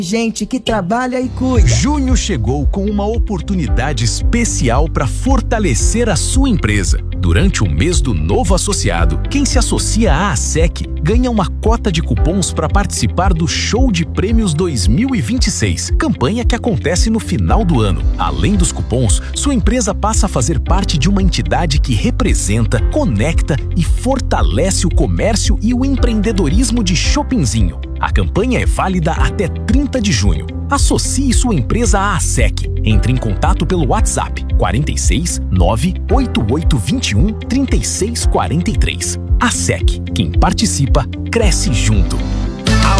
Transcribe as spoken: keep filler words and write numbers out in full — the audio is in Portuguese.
Gente que trabalha e cuida. Junho chegou com uma oportunidade especial para fortalecer a sua empresa. Durante o mês do novo associado, quem se associa à ASEC ganha uma cota de cupons para participar do Show de Prêmios dois mil e vinte e seis, campanha que acontece no final do ano. Além dos cupons, sua empresa passa a fazer parte de uma entidade que representa, conecta e fortalece o comércio e o empreendedorismo de Shoppingzinho. A campanha é válida até trinta de junho. Associe sua empresa à ASEC. Entre em contato pelo WhatsApp quarenta e seis, nove oito oito dois um, três seis quatro três. ASEC. Quem participa, cresce junto.